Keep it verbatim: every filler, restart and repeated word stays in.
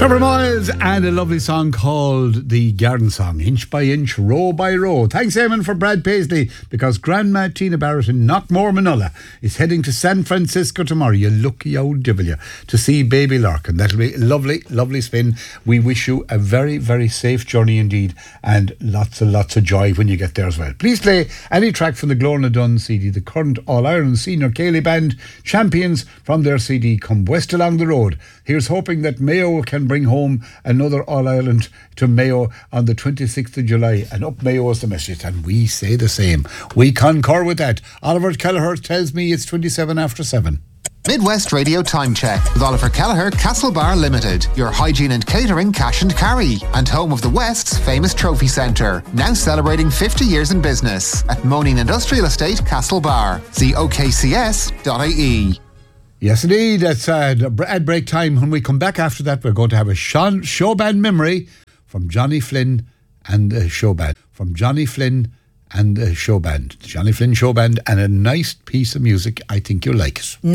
Trevor Miles and a lovely song called The Garden Song, Inch by Inch, Row by Row. Thanks, Eamon, for Brad Paisley, because Grandma Tina Barrett in Knockmore, Manula is heading to San Francisco tomorrow, you lucky old devil you, to see Baby Larkin. That'll be a lovely, lovely spin. We wish you a very, very safe journey indeed, and lots and lots of joy when you get there as well. Please play any track from the Glorna Dunn C D, the current All-Ireland Senior Céilí Band champions from their C D Come West Along the Road. Here's hoping that Mayo can bring home another All-Ireland to Mayo on the twenty-sixth of July, and up Mayo is the message, and we say the same. We concur with that. Oliver Kelleher tells me it's twenty-seven after seven. Midwest Radio Time Check with Oliver Kelleher, Castlebar Limited, your hygiene and catering cash and carry, and home of the West's famous trophy centre, now celebrating fifty years in business at Moaning Industrial Estate, Castlebar. See O K C S dot I E. Yes, indeed. It's uh, at break time. When we come back after that, we're going to have a show, show band memory from Johnny Flynn and the show band. From Johnny Flynn and the show band. Johnny Flynn show band, and a nice piece of music. I think you'll like it.